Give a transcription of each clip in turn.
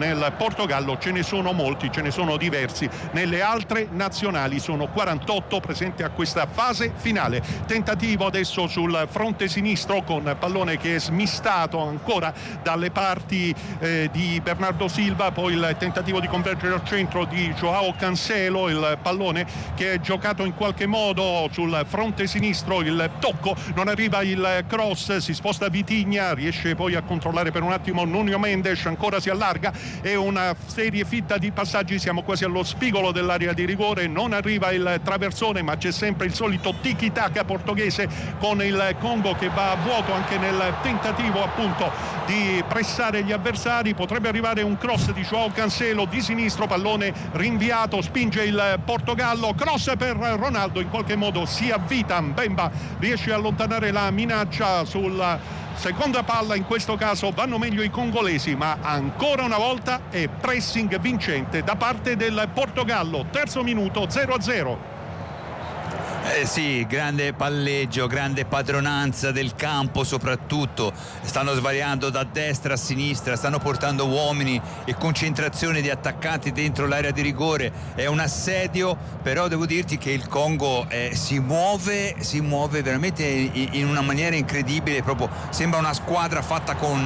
nel Portogallo ce ne sono molti, ce ne sono diversi nelle altre nazionali, sono 48 presenti a questa fase finale. Tentativo adesso sul fronte sinistro con pallone che è smistato ancora dalle parti di Bernardo Silva, poi il tentativo di convergere al centro di Joao Cancelo, il pallone che è giocato in qualche modo sul fronte sinistro, il tocco, non arriva il cross, si sposta Vitinha, riesce poi a controllare per un attimo Nuno Mendes, ancora si allarga, è una serie fitta di passaggi, siamo quasi allo spigolo dell'area di rigore, non arriva il traversone ma c'è sempre il solito tiki-taka portoghese con il Congo che va a vuoto anche nel tentativo appunto di pressare gli avversari. Potrebbe arrivare un cross di Joao Cancelo di sinistro, pallone rinviato, spinge il Portogallo, cross per Ronaldo, in qualche modo si avvita Mbemba, riesce a allontanare la minaccia sulla seconda palla, in questo caso vanno meglio i congolesi, ma ancora una volta è pressing vincente da parte del Portogallo. Terzo minuto, 0-0. Sì, grande palleggio, grande padronanza del campo, soprattutto stanno svariando da destra a sinistra, stanno portando uomini e concentrazione di attaccanti dentro l'area di rigore, è un assedio, però devo dirti che il Congo si muove veramente in una maniera incredibile, proprio sembra una squadra fatta con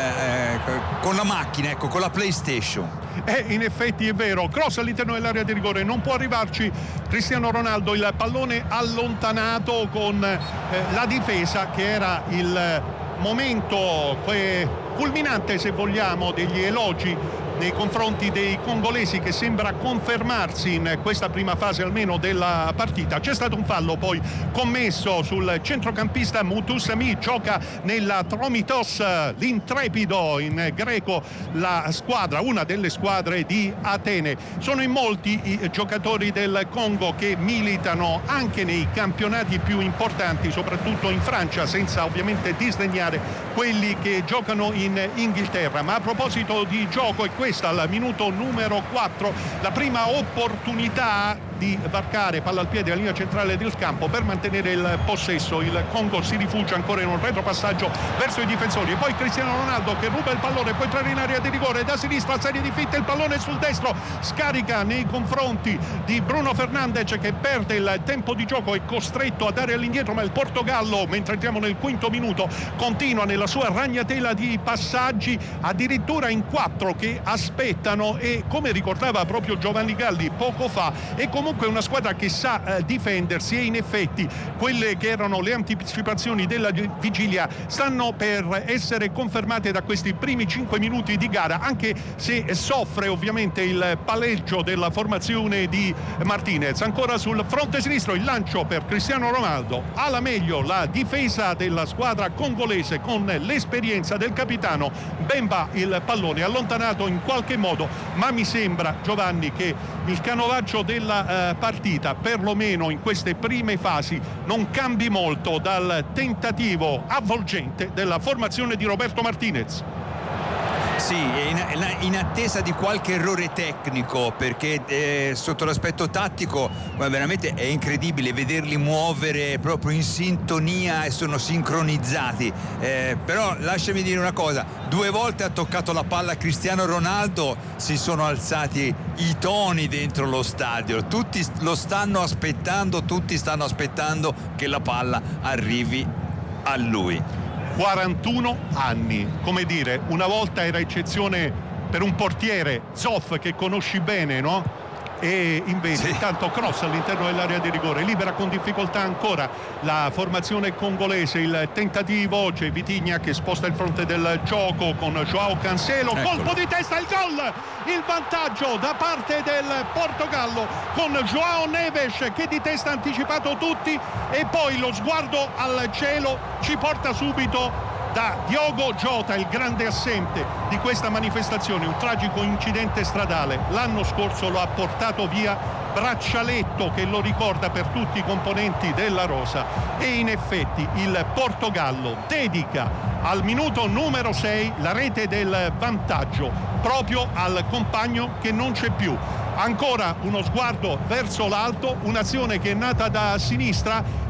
la macchina, ecco, con la PlayStation. In effetti è vero, cross all'interno dell'area di rigore, non può arrivarci Cristiano Ronaldo, il pallone allontanato con la difesa, che era il momento culminante, se vogliamo, degli elogi nei confronti dei congolesi, che sembra confermarsi in questa prima fase almeno della partita. C'è stato un fallo poi commesso sul centrocampista Mutusami, gioca nella Tromitos, l'intrepido in greco, la squadra, una delle squadre di Atene. Sono in molti i giocatori del Congo che militano anche nei campionati più importanti, soprattutto in Francia, senza ovviamente disdegnare quelli che giocano in Inghilterra. Ma a proposito di gioco, è questa al minuto numero 4 la prima opportunità di varcare palla al piede la linea centrale del campo per mantenere il possesso. Il Congo si rifugia ancora in un retropassaggio verso i difensori e poi Cristiano Ronaldo che ruba il pallone, poi entrare in area di rigore da sinistra, serie di fitte, il pallone sul destro, scarica nei confronti di Bruno Fernandes che perde il tempo di gioco, è costretto a dare all'indietro, ma il Portogallo, mentre entriamo nel quinto minuto, continua nella sua ragnatela di passaggi, addirittura in 4 che aspettano, e come ricordava proprio Giovanni Galli poco fa, è comunque una squadra che sa difendersi, e in effetti quelle che erano le anticipazioni della vigilia stanno per essere confermate da questi primi 5 minuti di gara, anche se soffre ovviamente il palleggio della formazione di Martinez. Ancora sul fronte sinistro il lancio per Cristiano Ronaldo, alla meglio la difesa della squadra congolese con l'esperienza del capitano Mbemba, il pallone allontanato in qualche modo, ma mi sembra, Giovanni, che il canovaccio della partita, perlomeno in queste prime fasi, non cambi molto dal tentativo avvolgente della formazione di Roberto Martinez. Sì, in attesa di qualche errore tecnico, perché sotto l'aspetto tattico veramente è incredibile vederli muovere proprio in sintonia e sono sincronizzati, però lasciami dire una cosa: 2 volte ha toccato la palla Cristiano Ronaldo, si sono alzati i toni dentro lo stadio, tutti lo stanno aspettando, tutti stanno aspettando che la palla arrivi a lui. 41 anni, come dire, una volta era eccezione per un portiere, Zoff, che conosci bene, no? E invece sì. Intanto cross all'interno dell'area di rigore, libera con difficoltà ancora la formazione congolese, il tentativo, c'è Vitinha che sposta il fronte del gioco con Joao Cancelo, colpo di testa, il gol, il vantaggio da parte del Portogallo con Joao Neves che di testa ha anticipato tutti, e poi lo sguardo al cielo ci porta subito da Diogo Jota, il grande assente di questa manifestazione. Un tragico incidente stradale l'anno scorso lo ha portato via braccialetto che lo ricorda per tutti i componenti della rosa, e in effetti il Portogallo dedica al minuto numero 6 la rete del vantaggio proprio al compagno che non c'è più. Ancora uno sguardo verso l'alto, un'azione che è nata da sinistra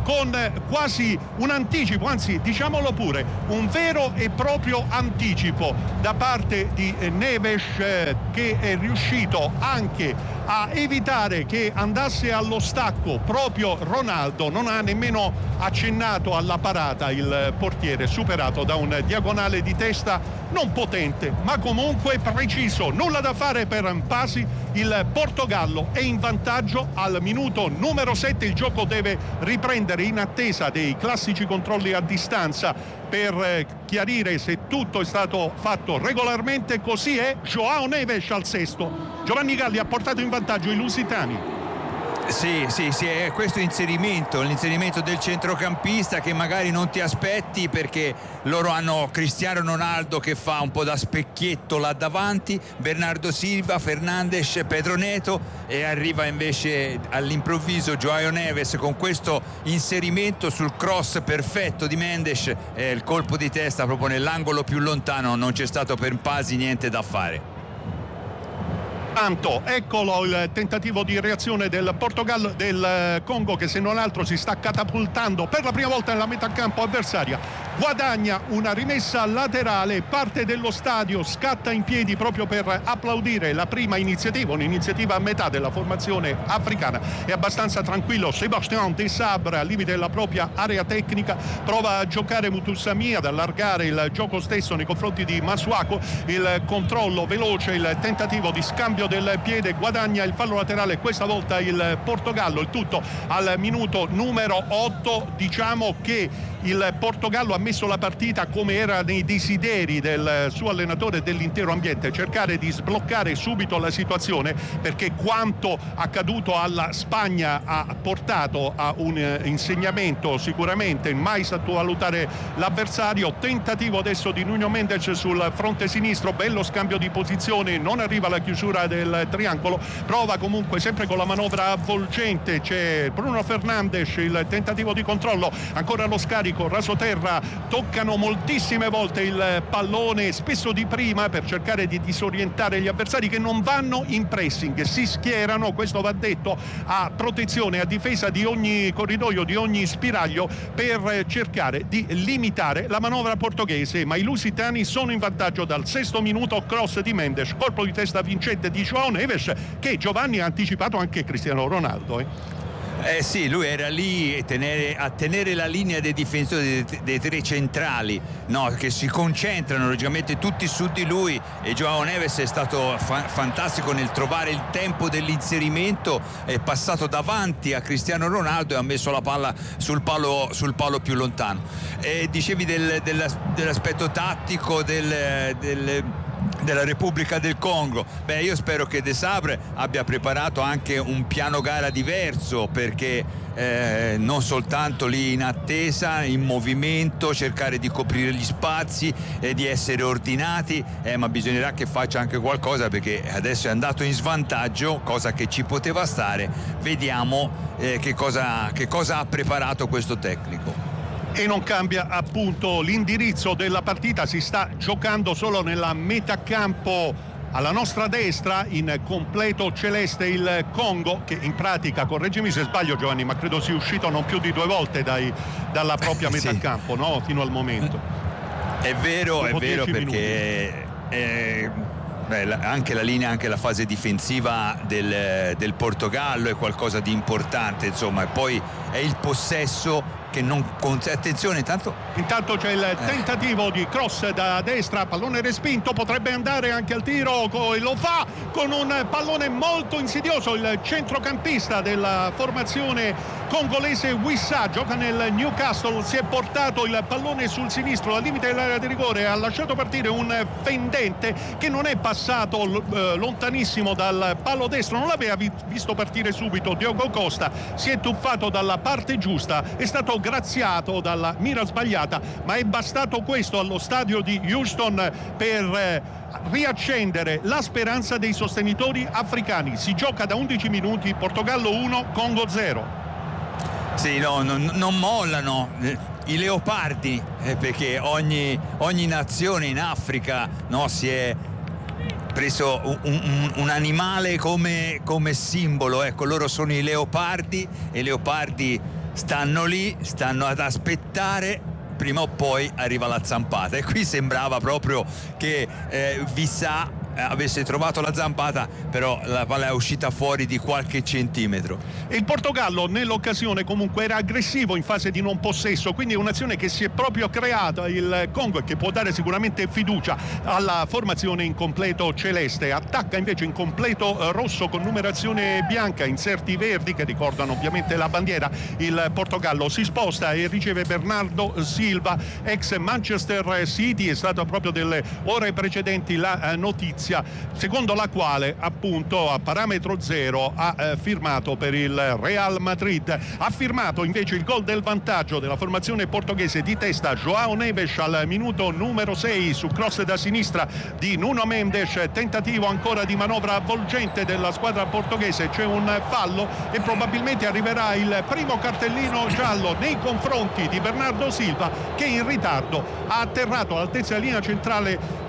con quasi un anticipo, anzi diciamolo pure, un vero e proprio anticipo da parte di Neves, che è riuscito anche a evitare che andasse allo stacco proprio Ronaldo. Non ha nemmeno accennato alla parata il portiere, superato da un diagonale di testa non potente ma comunque preciso. Nulla da fare per Mpasi, il Portogallo è in vantaggio al minuto numero 7. Il gioco deve riprendere in attesa dei classici controlli a distanza per chiarire se tutto è stato fatto regolarmente. Così è. João Neves al sesto. Giovanni Galli ha portato in vantaggio i lusitani. Sì, è questo l'inserimento del centrocampista che magari non ti aspetti, perché loro hanno Cristiano Ronaldo che fa un po' da specchietto là davanti, Bernardo Silva, Fernandes, Pedro Neto, e arriva invece all'improvviso João Neves con questo inserimento sul cross perfetto di Mendes, e il colpo di testa proprio nell'angolo più lontano. Non c'è stato per Mpasi niente da fare. Eccolo il tentativo di reazione del Portogallo, del Congo, che se non altro si sta catapultando per la prima volta nella metà campo avversaria. Guadagna una rimessa laterale, parte dello stadio scatta in piedi proprio per applaudire la prima iniziativa, un'iniziativa a metà della formazione africana. È abbastanza tranquillo Sébastien Desabre al limite della propria area tecnica, prova a giocare Mutusami, ad allargare il gioco stesso nei confronti di Masuaku. Il controllo veloce, il tentativo di scambio del piede, guadagna il fallo laterale questa volta il Portogallo. Il tutto al minuto numero 8. Diciamo che il Portogallo ha messo la partita come era nei desideri del suo allenatore e dell'intero ambiente, cercare di sbloccare subito la situazione, perché quanto accaduto alla Spagna ha portato a un insegnamento sicuramente: mai sottovalutare l'avversario. Tentativo adesso di Nuno Mendes sul fronte sinistro, bello scambio di posizione, non arriva alla chiusura del triangolo, prova comunque sempre con la manovra avvolgente, c'è Bruno Fernandes, il tentativo di controllo, ancora lo scarico, rasoterra, toccano moltissime volte il pallone, spesso di prima, per cercare di disorientare gli avversari che non vanno in pressing, si schierano, questo va detto, a protezione, a difesa di ogni corridoio, di ogni spiraglio, per cercare di limitare la manovra portoghese. Ma i lusitani sono in vantaggio dal sesto minuto. Cross di Mendes, colpo di testa vincente di João Neves, che Giovanni ha anticipato anche Cristiano Ronaldo. Sì, lui era lì a tenere la linea dei difensori, dei tre centrali, no, che si concentrano logicamente tutti su di lui, e João Neves è stato fantastico nel trovare il tempo dell'inserimento, è passato davanti a Cristiano Ronaldo e ha messo la palla sul palo più lontano. Dicevi dell'aspetto tattico della Repubblica del Congo. Io spero che Desabre abbia preparato anche un piano gara diverso, perché non soltanto lì in attesa, in movimento, cercare di coprire gli spazi e di essere ordinati, ma bisognerà che faccia anche qualcosa, perché adesso è andato in svantaggio, cosa che ci poteva stare. Vediamo che cosa ha preparato questo tecnico. E non cambia appunto l'indirizzo della partita, si sta giocando solo nella metà campo alla nostra destra, in completo celeste, il Congo, che in pratica, correggimi se sbaglio Giovanni, ma credo sia uscito non più di 2 volte dalla propria metà campo, no? Fino al momento. È vero, perché anche la linea, anche la fase difensiva del Portogallo è qualcosa di importante, insomma, e poi è il possesso che non attenzione, intanto c'è il tentativo di cross da destra, pallone respinto, potrebbe andare anche al tiro, e lo fa con un pallone molto insidioso. Il centrocampista della formazione congolese Wissa, gioca nel Newcastle, si è portato il pallone sul sinistro al limite dell'area di rigore, ha lasciato partire un fendente che non è passato lontanissimo dal palo destro, non l'aveva visto partire subito Diogo Costa, si è tuffato dalla parte giusta, è stato graziato dalla mira sbagliata, ma è bastato questo allo stadio di Houston per riaccendere la speranza dei sostenitori africani. Si gioca da 11 minuti, Portogallo 1, Congo 0. Sì, no, non mollano i leopardi, perché ogni nazione in Africa, no, si è preso un animale come simbolo. Ecco, loro sono i leopardi, e i leopardi stanno lì, stanno ad aspettare, prima o poi arriva la zampata, e qui sembrava proprio che Wissa avesse trovato la zampata, però la palla è uscita fuori di qualche centimetro. Il Portogallo nell'occasione comunque era aggressivo in fase di non possesso, quindi è un'azione che si è proprio creata il Congo e che può dare sicuramente fiducia alla formazione in completo celeste. Attacca invece in completo rosso con numerazione bianca, inserti verdi che ricordano ovviamente la bandiera. Il Portogallo si sposta e riceve Bernardo Silva, ex Manchester City. È stata proprio delle ore precedenti la notizia secondo la quale appunto a parametro zero ha firmato per il Real Madrid. Ha firmato invece il gol del vantaggio della formazione portoghese di testa João Neves al minuto numero 6 su cross da sinistra di Nuno Mendes. Tentativo ancora di manovra avvolgente della squadra portoghese, c'è un fallo e probabilmente arriverà il primo cartellino giallo nei confronti di Bernardo Silva, che in ritardo ha atterrato all'altezza della linea centrale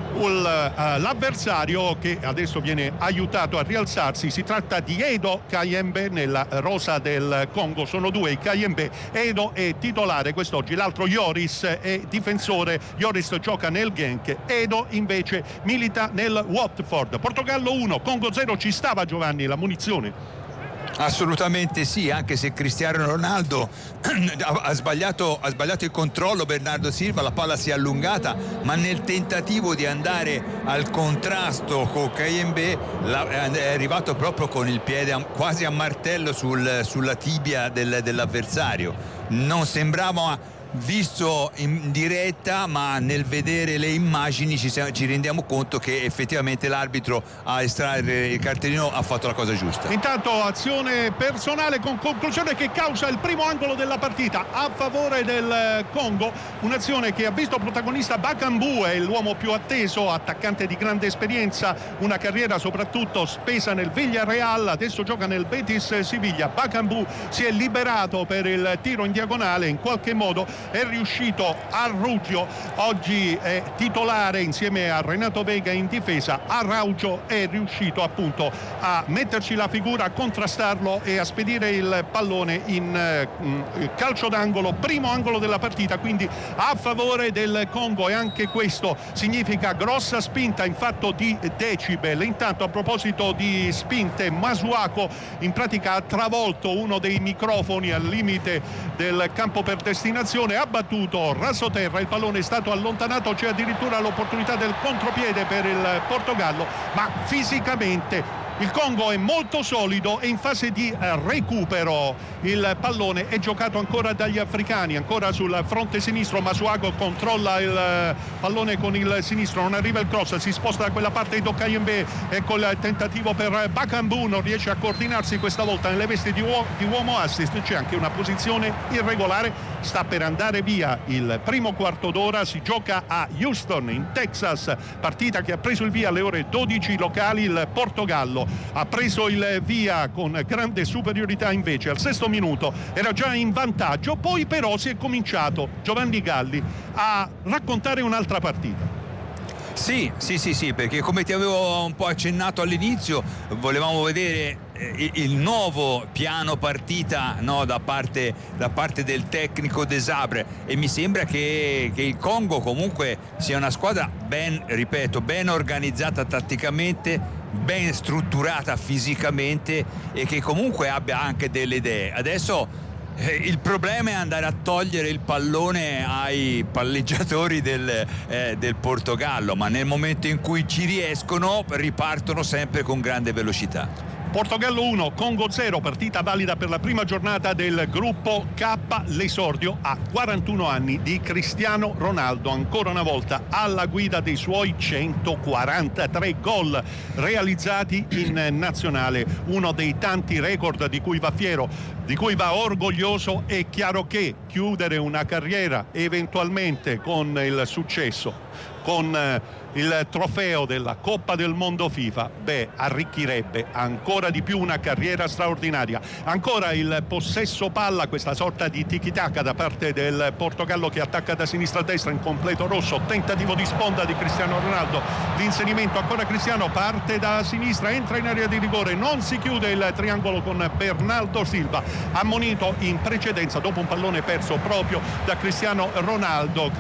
l'avversario, che adesso viene aiutato a rialzarsi. Si tratta di Edo Kayembe nella rosa del Congo. Sono due i Kayembe. Edo è titolare quest'oggi, l'altro Lloris è difensore. Lloris gioca nel Genk, Edo invece milita nel Watford. Portogallo 1, Congo 0. Ci stava, Giovanni, la munizione? Assolutamente sì, anche se Cristiano Ronaldo ha sbagliato il controllo. Bernardo Silva, la palla si è allungata, ma nel tentativo di andare al contrasto con Kayembe è arrivato proprio con il piede quasi a martello sulla tibia dell'avversario. Non sembrava visto in diretta, ma nel vedere le immagini ci rendiamo conto che effettivamente l'arbitro a estrarre il cartellino ha fatto la cosa giusta. Intanto azione personale con conclusione che causa il primo angolo della partita a favore del Congo, un'azione che ha visto protagonista Bakambu, è l'uomo più atteso, attaccante di grande esperienza, una carriera soprattutto spesa nel Villarreal, adesso gioca nel Betis Siviglia. Bakambu si è liberato per il tiro in diagonale, in qualche modo è riuscito. Araujo oggi è titolare insieme a Renato Vega in difesa. Araujo è riuscito appunto a metterci la figura, a contrastarlo e a spedire il pallone in calcio d'angolo, primo angolo della partita, quindi a favore del Congo, e anche questo significa grossa spinta in fatto di decibel. Intanto, a proposito di spinte, Masuaku in pratica ha travolto uno dei microfoni al limite del campo per destinazione, ha battuto rasoterra, il pallone è stato allontanato, c'è addirittura l'opportunità del contropiede per il Portogallo, ma fisicamente il Congo è molto solido e in fase di recupero. Il pallone è giocato ancora dagli africani, ancora sul fronte sinistro. Masuaku controlla il pallone con il sinistro, non arriva il cross, si sposta da quella parte Edo Kayembe, ecco il tentativo per Bakambu, non riesce a coordinarsi questa volta nelle vesti di uomo assist. C'è anche una posizione irregolare, sta per andare via il primo quarto d'ora. Si gioca a Houston in Texas, partita che ha preso il via alle ore 12 locali. Il Portogallo ha preso il via con grande superiorità, invece al sesto minuto era già in vantaggio, poi però si è cominciato, Giovanni Galli, a raccontare un'altra partita. Sì, perché come ti avevo un po' accennato all'inizio, volevamo vedere il nuovo piano partita, no, da parte del tecnico De Sabre, e mi sembra che il Congo comunque sia una squadra ben organizzata tatticamente, ben strutturata fisicamente, e che comunque abbia anche delle idee. Adesso il problema è andare a togliere il pallone ai palleggiatori del Portogallo, ma nel momento in cui ci riescono ripartono sempre con grande velocità. Portogallo 1, Congo 0, partita valida per la prima giornata del gruppo K. L'esordio a 41 anni di Cristiano Ronaldo, ancora una volta alla guida dei suoi 143 gol realizzati in nazionale, uno dei tanti record di cui va fiero, di cui va orgoglioso. È chiaro che chiudere una carriera eventualmente con il successo con il trofeo della Coppa del Mondo FIFA, arricchirebbe ancora di più una carriera straordinaria. Ancora il possesso palla, questa sorta di tiki-taka da parte del Portogallo che attacca da sinistra a destra in completo rosso, tentativo di sponda di Cristiano Ronaldo, l'inserimento ancora Cristiano, parte da sinistra, entra in area di rigore, non si chiude il triangolo con Bernardo Silva, ammonito in precedenza dopo un pallone perso proprio da Cristiano Ronaldo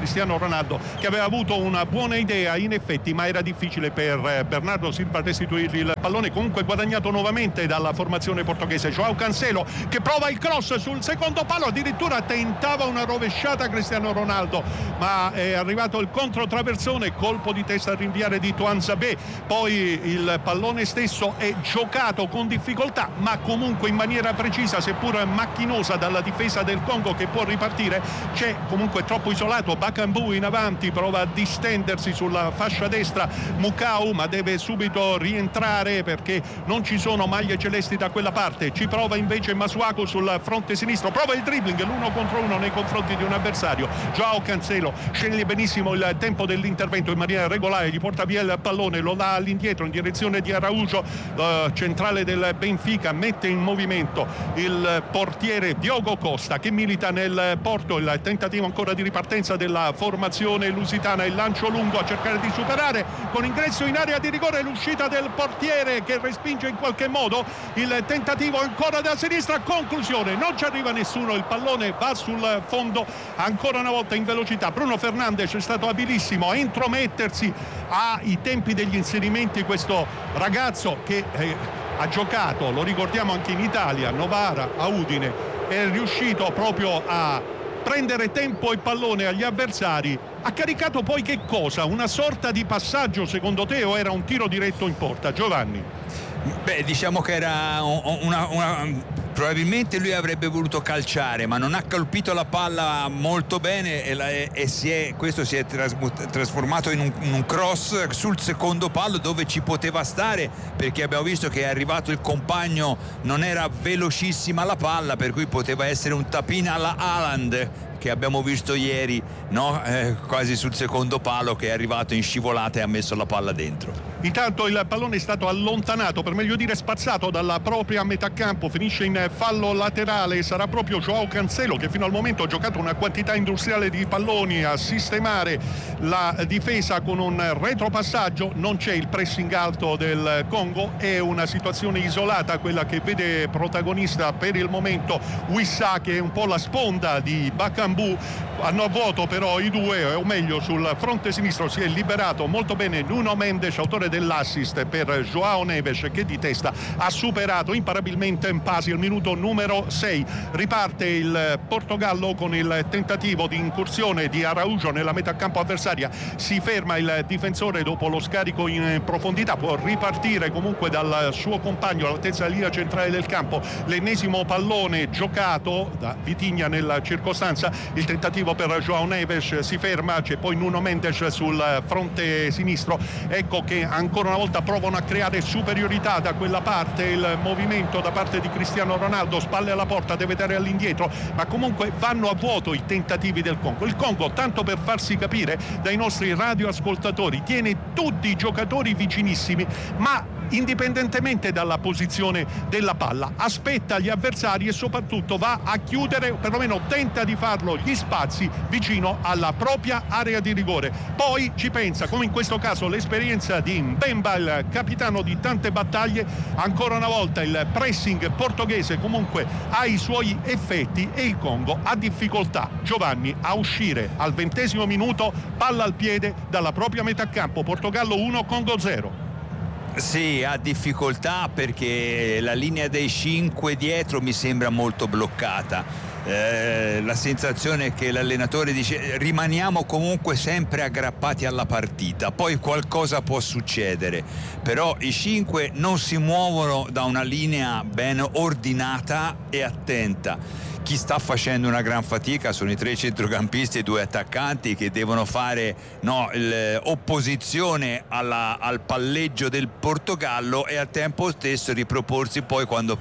che aveva avuto una buona idea in effetti, ma era difficile per Bernardo Silva restituirgli il pallone. Comunque guadagnato nuovamente dalla formazione portoghese. Joao Cancelo che prova il cross sul secondo palo, addirittura tentava una rovesciata Cristiano Ronaldo, ma è arrivato il controtraversone, colpo di testa a rinviare di Tuanzebe. Poi il pallone stesso è giocato con difficoltà, ma comunque in maniera precisa, seppur macchinosa, dalla difesa del Congo che può ripartire. C'è comunque troppo isolato Bakambu in avanti, prova a distendersi sulla fascia destra Mukau, ma deve subito rientrare perché non ci sono maglie celesti da quella parte. Ci prova invece Masuaku sul fronte sinistro, prova il dribbling, l'1 contro 1 nei confronti di un avversario. Joao Cancelo sceglie benissimo il tempo dell'intervento in maniera regolare, gli porta via il pallone, lo dà all'indietro in direzione di Araujo, centrale del Benfica, mette in movimento il portiere Diogo Costa che milita nel porto. Il tentativo ancora di ripartenza della formazione lusitana, il lancio lungo a cercare di superare con ingresso in area di rigore, l'uscita del portiere che respinge in qualche modo il tentativo ancora da sinistra. Conclusione, non ci arriva nessuno, il pallone va sul fondo ancora una volta in velocità. Bruno Fernandes è stato abilissimo a intromettersi ai tempi degli inserimenti, questo ragazzo che ha giocato, lo ricordiamo, anche in Italia, Novara, a Udine, è riuscito proprio a prendere tempo e pallone agli avversari. Ha caricato poi che cosa? Una sorta di passaggio secondo te, o era un tiro diretto in porta, Giovanni? Diciamo che era probabilmente lui avrebbe voluto calciare, ma non ha colpito la palla molto bene e questo si è trasformato in un cross sul secondo palo, dove ci poteva stare, perché abbiamo visto che è arrivato il compagno, non era velocissima la palla, per cui poteva essere un tap-in alla Haaland che abbiamo visto ieri, no? Quasi sul secondo palo, che è arrivato in scivolata e ha messo la palla dentro. Intanto il pallone è stato allontanato, per meglio dire spazzato, dalla propria metà campo, finisce in fallo laterale. Sarà proprio Joao Cancelo che fino al momento ha giocato una quantità industriale di palloni a sistemare la difesa con un retropassaggio. Non c'è il pressing alto del Congo, è una situazione isolata quella che vede protagonista per il momento Wissa, che è un po' la sponda di Bakambu. Hanno a vuoto però i due, o meglio sul fronte sinistro si è liberato molto bene Nuno Mendes, autore dell'assist per Joao Neves, che di testa ha superato imparabilmente Mpasi al minuto numero 6. Riparte il Portogallo con il tentativo di incursione di Araujo nella metà campo avversaria. Si ferma il difensore dopo lo scarico in profondità, può ripartire comunque dal suo compagno all'altezza della linea centrale del campo. L'ennesimo pallone giocato da Vitinha nella circostanza. Il tentativo per Joao Neves si ferma, c'è poi Nuno Mendes sul fronte sinistro. Ecco che ancora una volta provano a creare superiorità da quella parte. Il movimento da parte di Cristiano Ronaldo, spalle alla porta, deve dare all'indietro, ma comunque vanno a vuoto i tentativi del Congo. Il Congo, tanto per farsi capire dai nostri radioascoltatori, tiene tutti i giocatori vicinissimi, ma indipendentemente dalla posizione della palla aspetta gli avversari e soprattutto va a chiudere, o perlomeno tenta di farlo, gli spazi vicino alla propria area di rigore. Poi ci pensa, come in questo caso l'esperienza di Mbemba, il capitano di tante battaglie. Ancora una volta il pressing portoghese comunque ha i suoi effetti e il Congo ha difficoltà, Giovanni, a uscire al 20° minuto, palla al piede dalla propria metà campo. Portogallo 1, Congo 0. Sì, ha difficoltà perché la linea dei 5 dietro mi sembra molto bloccata. La sensazione è che l'allenatore dice rimaniamo comunque sempre aggrappati alla partita, poi qualcosa può succedere, però i 5 non si muovono da una linea ben ordinata e attenta. chi sta facendo una gran fatica sono i 3 centrocampisti e 2 attaccanti che devono fare opposizione al palleggio del Portogallo e al tempo stesso riproporsi poi quando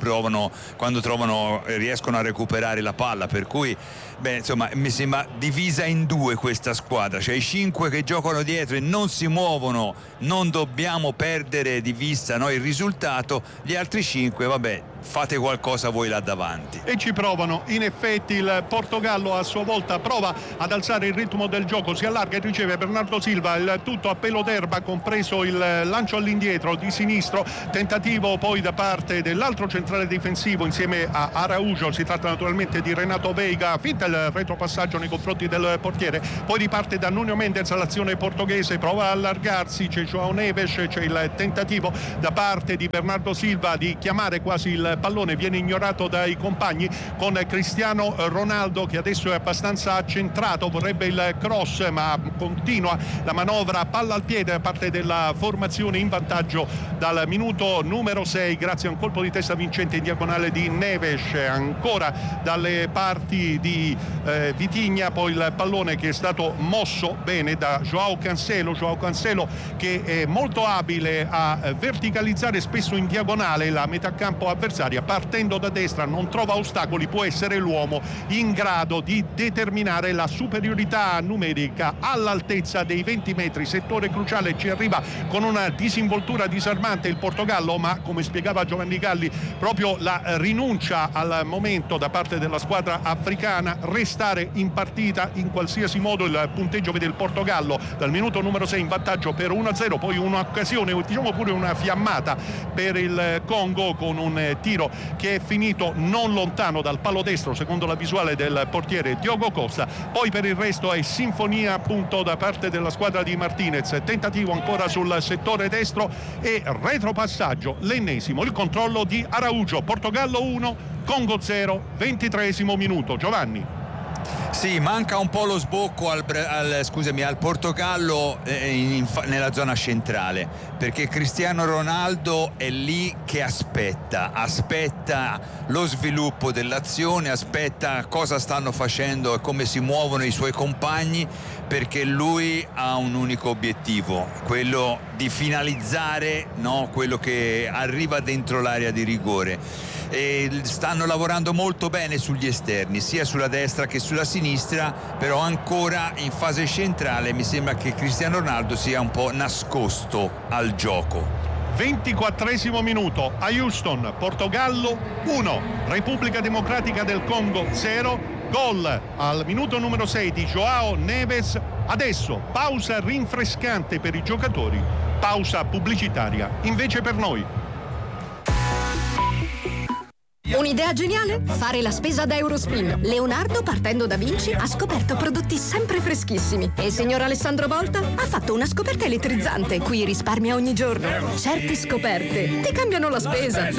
riescono a recuperare la palla, per cui insomma mi sembra divisa in 2 questa squadra, cioè i 5 che giocano dietro e non si muovono, non dobbiamo perdere di vista il risultato, gli altri 5 fate qualcosa voi là davanti. E ci provano, in effetti il Portogallo a sua volta prova ad alzare il ritmo del gioco, si allarga e riceve Bernardo Silva, il tutto a pelo d'erba, compreso il lancio all'indietro di sinistro, tentativo poi da parte dell'altro centrale difensivo insieme a Araujo, si tratta naturalmente di Renato Veiga, finta il retropassaggio nei confronti del portiere, poi riparte da Nuno Mendes all'azione portoghese, prova a allargarsi, c'è João Neves, c'è il tentativo da parte di Bernardo Silva di chiamare quasi il pallone, viene ignorato dai compagni, con Cristiano Ronaldo che adesso è abbastanza accentrato, vorrebbe il cross ma continua la manovra palla al piede da parte della formazione in vantaggio dal minuto numero 6 grazie a un colpo di testa vincente in diagonale di Neves, ancora dalle parti di Vitinha, poi il pallone che è stato mosso bene da João Cancelo che è molto abile a verticalizzare spesso in diagonale la metà campo avversaria, partendo da destra non trova ostacoli, può essere l'uomo in grado di determinare la superiorità numerica all'altezza dei 20 metri, settore cruciale, ci arriva con una disinvoltura disarmante il Portogallo, ma come spiegava Giovanni Galli proprio la rinuncia al momento da parte della squadra africana, restare in partita in qualsiasi modo. Il punteggio vede il Portogallo dal minuto numero 6 in vantaggio per 1-0, poi un'occasione, diciamo pure una fiammata per il Congo con un tiro che è finito non lontano dal palo destro secondo la visuale del portiere Diogo Costa. Poi per il resto è sinfonia appunto da parte della squadra di Martinez, tentativo ancora sul settore destro e retropassaggio, l'ennesimo, il controllo di Araujo. Portogallo 1, Congo 0, 23esimo minuto. Giovanni. Sì, manca un po' lo sbocco al Portogallo nella zona centrale, perché Cristiano Ronaldo è lì che aspetta lo sviluppo dell'azione, aspetta cosa stanno facendo e come si muovono i suoi compagni, perché lui ha un unico obiettivo, quello di finalizzare quello che arriva dentro l'area di rigore. E stanno lavorando molto bene sugli esterni, sia sulla destra che sulla sinistra, però ancora in fase centrale mi sembra che Cristiano Ronaldo sia un po' nascosto al gioco. 24esimo minuto a Houston, Portogallo 1, Repubblica Democratica del Congo 0, gol al minuto numero 6 di João Neves. Adesso pausa rinfrescante per i giocatori, pausa pubblicitaria invece per noi. Un'idea geniale? Fare la spesa da Eurospin. Leonardo, partendo da Vinci, ha scoperto prodotti sempre freschissimi. E il signor Alessandro Volta ha fatto una scoperta elettrizzante, cui risparmia ogni giorno. Certe scoperte ti cambiano la spesa.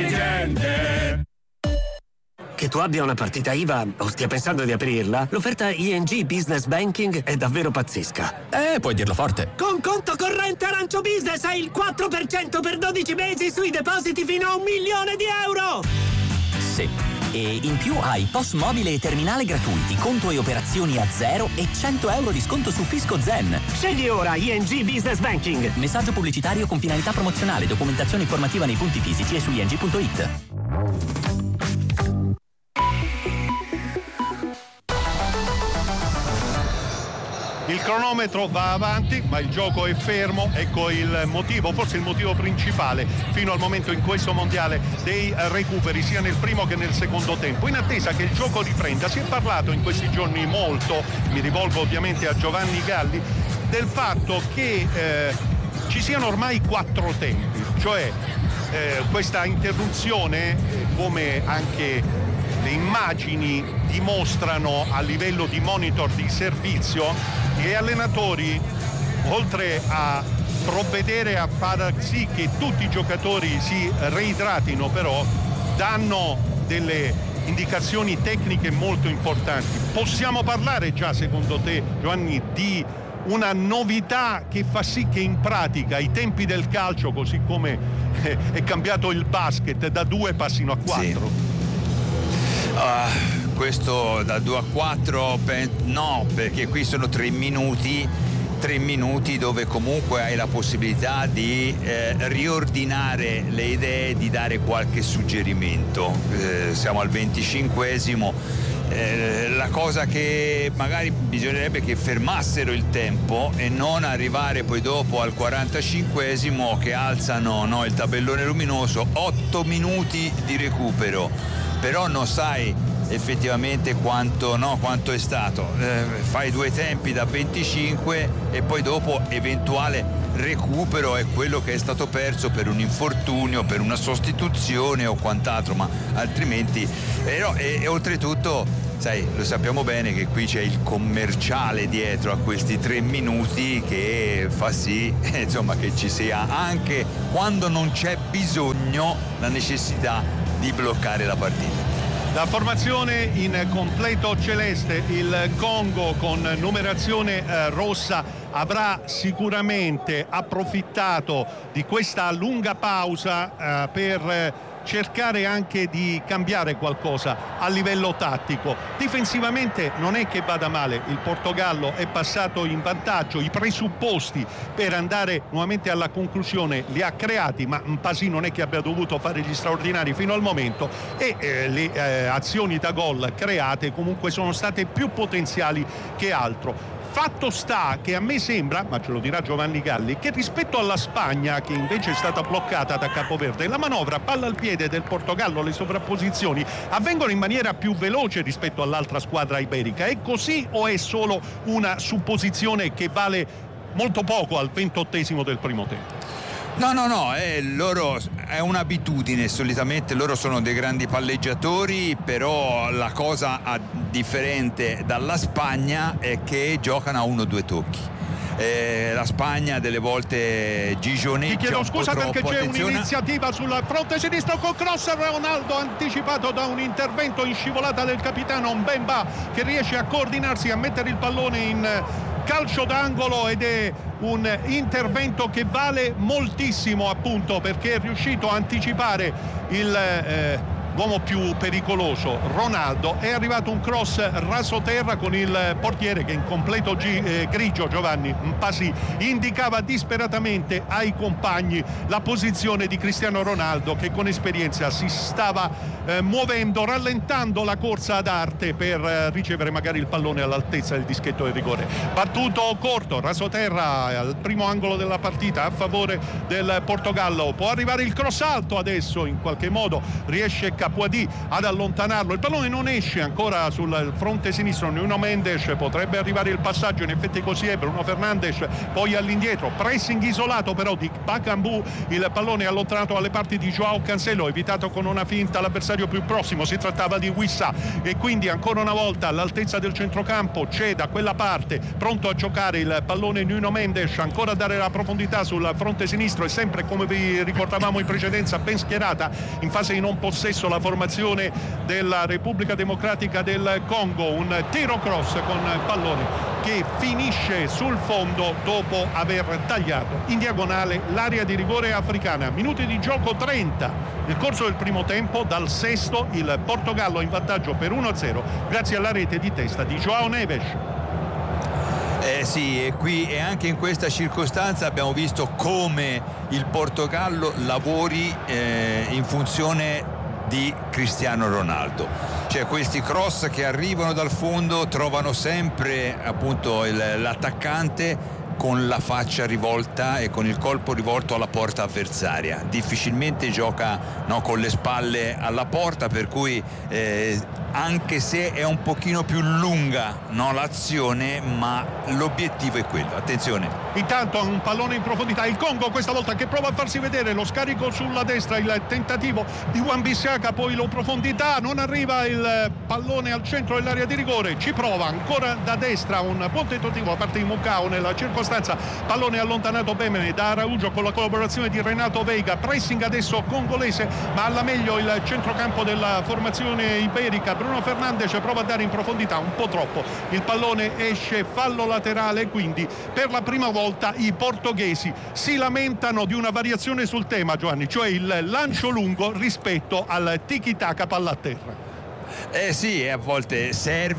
Che tu abbia una partita IVA o stia pensando di aprirla, l'offerta ING Business Banking è davvero pazzesca. Puoi dirlo forte. Con conto corrente Arancio Business hai il 4% per 12 mesi sui depositi fino a €1 milione. Sì. E in più hai POS mobile e terminale gratuiti, conto e operazioni a zero e €100 di sconto su Fisco Zen. Scegli ora ING Business Banking. Messaggio pubblicitario con finalità promozionale. Documentazione informativa nei punti fisici e su ing.it. Il cronometro va avanti, ma il gioco è fermo. Ecco il motivo, forse il motivo principale fino al momento in questo mondiale, dei recuperi sia nel primo che nel secondo tempo. In attesa che il gioco riprenda, si è parlato in questi giorni molto, mi rivolgo ovviamente a Giovanni Galli, del fatto che ci siano ormai 4 tempi, cioè questa interruzione, come anche le immagini dimostrano a livello di monitor di servizio, gli allenatori, oltre a provvedere a far sì che tutti i giocatori si reidratino, però danno delle indicazioni tecniche molto importanti. Possiamo parlare già, secondo te, Giovanni, di una novità che fa sì che in pratica i tempi del calcio, così come è cambiato il basket, da 2 passino a 4? Sì. questo da 2-4 no, perché qui sono 3 minuti dove comunque hai la possibilità di riordinare le idee, di dare qualche suggerimento. Siamo al 25esimo. La cosa che magari bisognerebbe che fermassero il tempo e non arrivare poi dopo al 45esimo che alzano il tabellone luminoso, 8 minuti di recupero, però non sai effettivamente quanto è stato. Fai 2 tempi da 25 e poi dopo eventuale recupero è quello che è stato perso per un infortunio, per una sostituzione o quant'altro, ma altrimenti e oltretutto sai, lo sappiamo bene che qui c'è il commerciale dietro a questi 3 minuti che fa sì insomma che ci sia, anche quando non c'è bisogno, la necessità di bloccare la partita. La formazione in completo celeste, il Congo con numerazione rossa, avrà sicuramente approfittato di questa lunga pausa per cercare anche di cambiare qualcosa a livello tattico. Difensivamente non è che vada male, il Portogallo è passato in vantaggio, i presupposti per andare nuovamente alla conclusione li ha creati, ma Mpasi non è che abbia dovuto fare gli straordinari fino al momento, e le azioni da gol create comunque sono state più potenziali che altro. Fatto sta che a me sembra, ma ce lo dirà Giovanni Galli, che rispetto alla Spagna, che invece è stata bloccata da Capoverde, la manovra palla al piede del Portogallo, le sovrapposizioni avvengono in maniera più veloce rispetto all'altra squadra iberica. È così o è solo una supposizione che vale molto poco al 28esimo del primo tempo? No, loro è un'abitudine, solitamente loro sono dei grandi palleggiatori, però la cosa differente dalla Spagna è che giocano a 1-2 tocchi. La Spagna delle volte gigioneggia. Ti chiedo scusa perché c'è un'iniziativa sul fronte sinistro con cross, Ronaldo anticipato da un intervento in scivolata del capitano Mbemba, che riesce a coordinarsi, a mettere il pallone in calcio d'angolo, ed è un intervento che vale moltissimo, appunto perché è riuscito a anticipare l'uomo più pericoloso, Ronaldo. È arrivato un cross rasoterra con il portiere che in completo grigio, Giovanni Mpasi, indicava disperatamente ai compagni la posizione di Cristiano Ronaldo, che con esperienza si stava muovendo, rallentando la corsa ad arte per ricevere magari il pallone all'altezza del dischetto del rigore. Battuto corto, rasoterra al primo angolo della partita a favore del Portogallo. Può arrivare il cross alto adesso, in qualche modo riesce Capuadì ad allontanarlo, il pallone non esce ancora sul fronte sinistro. Nuno Mendes, potrebbe arrivare il passaggio, in effetti così è. Bruno Fernandes poi all'indietro, pressing isolato però di Bakambu, il pallone allontanato alle parti di Joao Cancelo, evitato con una finta l'avversario più prossimo, si trattava di Wissa, e quindi ancora una volta all'altezza del centrocampo c'è da quella parte, pronto a giocare il pallone Nuno Mendes, ancora a dare la profondità sul fronte sinistro, e sempre come vi ricordavamo in precedenza ben schierata in fase di non possesso la formazione della Repubblica Democratica del Congo. Un tiro cross con pallone che finisce sul fondo dopo aver tagliato in diagonale l'area di rigore africana. Minuti di gioco 30 nel corso del primo tempo, dal sesto il Portogallo in vantaggio per 1-0 grazie alla rete di testa di Joao Neves. Sì, e qui e anche in questa circostanza abbiamo visto come il Portogallo lavori in funzione di Cristiano Ronaldo, cioè questi cross che arrivano dal fondo trovano sempre appunto l'attaccante con la faccia rivolta e con il colpo rivolto alla porta avversaria. Difficilmente gioca con le spalle alla porta, per cui anche se è un pochino più lunga l'azione, ma l'obiettivo è quello. Attenzione, intanto un pallone in profondità, il Congo questa volta che prova a farsi vedere, lo scarico sulla destra, il tentativo di Wan-Bissaka, poi lo profondità, non arriva il pallone al centro dell'area di rigore, ci prova ancora da destra, un buon tentativo da parte di Mukau nella circostanza, pallone allontanato bene da Araujo con la collaborazione di Renato Veiga, pressing adesso congolese, ma alla meglio il centrocampo della formazione iberica. Bruno Fernandes prova a dare in profondità, un po' troppo, il pallone esce, fallo laterale, quindi per la prima volta i portoghesi si lamentano di una variazione sul tema, Giovanni, cioè il lancio lungo rispetto al tiki-taka palla a terra. Sì, a volte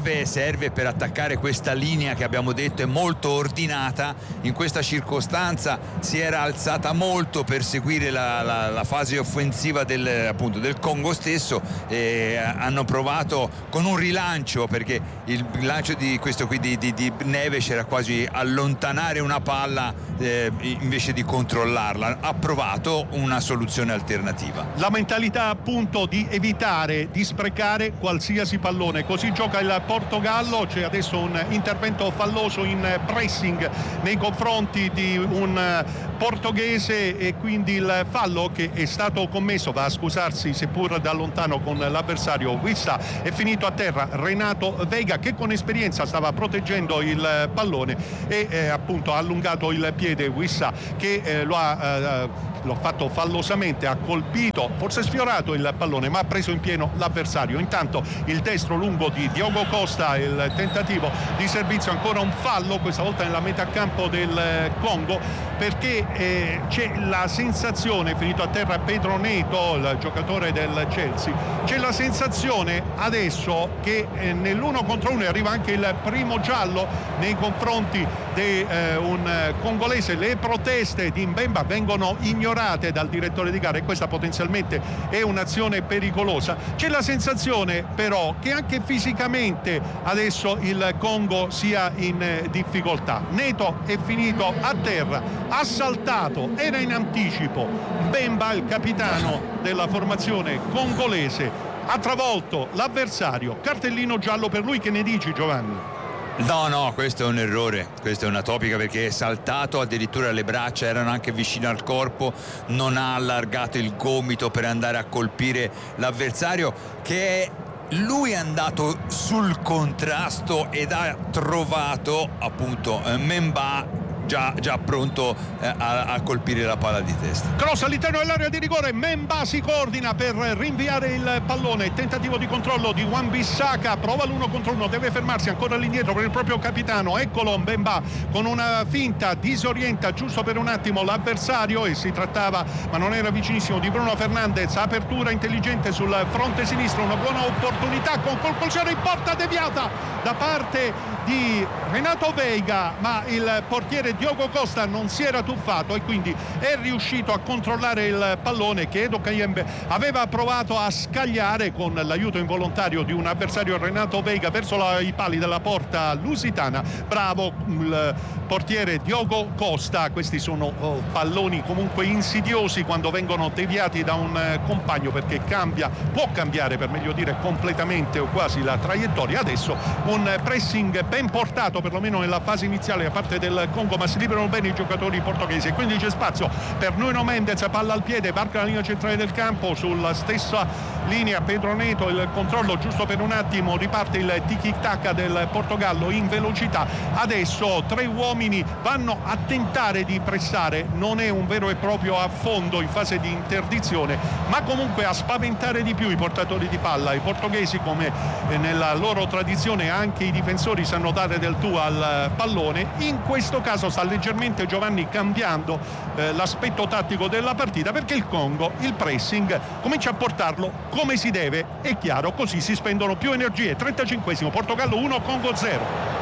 serve per attaccare questa linea che abbiamo detto è molto ordinata. In questa circostanza si era alzata molto per seguire la fase offensiva del Congo stesso, e hanno provato con un rilancio, perché il lancio di questo qui di Neves era quasi allontanare una palla invece di controllarla. Ha provato una soluzione alternativa. La mentalità appunto di evitare di sprecare qualsiasi pallone, così gioca il Portogallo. C'è adesso un intervento falloso in pressing nei confronti di un portoghese, e quindi il fallo che è stato commesso, va a scusarsi seppur da lontano con l'avversario. Wissa è finito a terra. Renato Veiga, che con esperienza stava proteggendo il pallone, e appunto ha allungato il piede. Wissa che lo ha fatto fallosamente, ha colpito, forse sfiorato il pallone, ma ha preso in pieno l'avversario. Intanto il destro lungo di Diogo Costa, il tentativo di servizio, ancora un fallo, questa volta nella metà campo del Congo, perché c'è la sensazione, finito a terra Pedro Neto, il giocatore del Chelsea, c'è la sensazione adesso che nell'1 contro 1 arriva anche il primo giallo nei confronti di un congolese. Le proteste di Mbemba vengono ignorate dal direttore di gara, e questa potenzialmente è un'azione pericolosa. C'è la sensazione però che anche fisicamente adesso il Congo sia in difficoltà. Neto è finito a terra, ha saltato, era in anticipo. Mbemba, il capitano della formazione congolese, ha travolto l'avversario, cartellino giallo per lui. Che ne dici, Giovanni? No, questo è un errore, questa è una topica, perché è saltato, addirittura le braccia erano anche vicino al corpo, non ha allargato il gomito per andare a colpire l'avversario, che lui è andato sul contrasto ed ha trovato appunto Mbemba già pronto a colpire la palla di testa. Cross all'interno dell'area di rigore, Mbemba si coordina per rinviare il pallone, tentativo di controllo di Wan-Bissaka, prova l'1 contro 1, deve fermarsi ancora all'indietro per il proprio capitano. Eccolo Mbemba con una finta, disorienta giusto per un attimo l'avversario, e si trattava, ma non era vicinissimo, di Bruno Fernandes. Apertura intelligente sul fronte sinistro, una buona opportunità con colpolciare in porta, deviata da parte di Renato Veiga, ma il portiere Diogo Costa non si era tuffato e quindi è riuscito a controllare il pallone che Edo Kayembe aveva provato a scagliare con l'aiuto involontario di un avversario, Renato Veiga, verso i pali della porta lusitana. Bravo il portiere Diogo Costa. Questi sono palloni comunque insidiosi quando vengono deviati da un compagno, perché può cambiare, per meglio dire completamente o quasi, la traiettoria. Adesso un pressing ben portato, perlomeno nella fase iniziale, da parte del Congo, ma si liberano bene i giocatori portoghesi, e quindi c'è spazio per Nuno Mendes, palla al piede, varca la linea centrale del campo, sulla stessa linea Pedro Neto, il controllo giusto per un attimo, riparte il tiki-taka del Portogallo in velocità. Adesso 3 uomini vanno a tentare di pressare, non è un vero e proprio affondo in fase di interdizione, ma comunque a spaventare di più i portatori di palla. I portoghesi, come nella loro tradizione, anche i difensori sanno dare del tu al pallone. In questo caso sta leggermente, Giovanni, cambiando l'aspetto tattico della partita, perché il Congo il pressing comincia a portarlo come si deve, è chiaro, così si spendono più energie. 35esimo, Portogallo 1, Congo 0.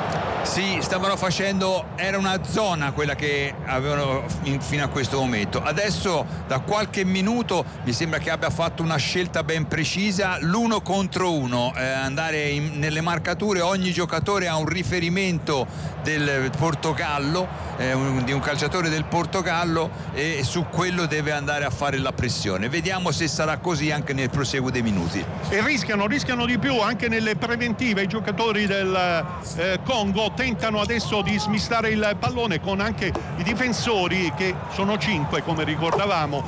Sì, stavano facendo, era una zona quella che avevano fino a questo momento. Adesso da qualche minuto mi sembra che abbia fatto una scelta ben precisa, l'1 contro 1, andare nelle marcature. Ogni giocatore ha un riferimento del Portogallo, di un calciatore del Portogallo, e su quello deve andare a fare la pressione. Vediamo se sarà così anche nel proseguo dei minuti. E rischiano di più anche nelle preventive. I giocatori del Congo tentano adesso di smistare il pallone, con anche i difensori, che sono 5 come ricordavamo,